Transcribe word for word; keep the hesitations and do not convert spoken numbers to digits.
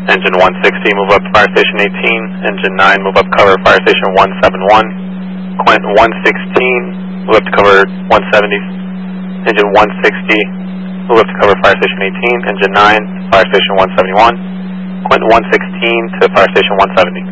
Engine one sixty, move up to Fire Station eighteen. Engine nine, move up cover Fire Station one seventy-one. Quint one sixteen, move up to cover one seventy. Engine one sixty, move up to cover Fire Station eighteen. Engine nine, Fire Station one seventy-one. Quint one sixteen to Fire Station one seventy.